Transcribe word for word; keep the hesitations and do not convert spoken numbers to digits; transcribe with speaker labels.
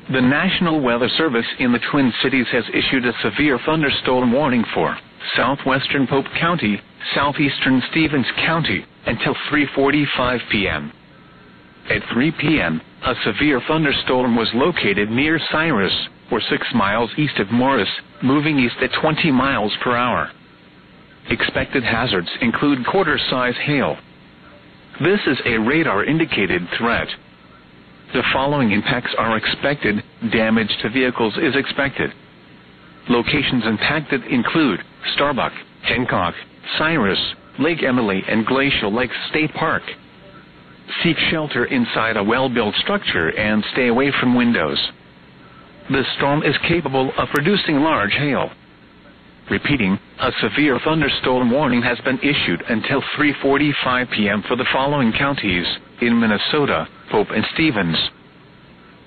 Speaker 1: The National Weather Service in the Twin Cities has issued a severe thunderstorm warning for southwestern Pope County, southeastern Stevens County, until three forty-five p m At three p m, a severe thunderstorm was located near Cyrus, or six miles east of Morris, moving east at twenty miles per hour. Expected hazards include quarter-size hail. This is a radar-indicated threat. The following impacts are expected. Damage to vehicles is expected. Locations impacted include Starbuck, Hancock, Cyrus, Lake Emily, and Glacial Lake State Park. Seek shelter inside a well-built structure and stay away from windows. The storm is capable of producing large hail. Repeating, a severe thunderstorm warning has been issued until three forty-five p m for the following counties in Minnesota: Pope and Stevens,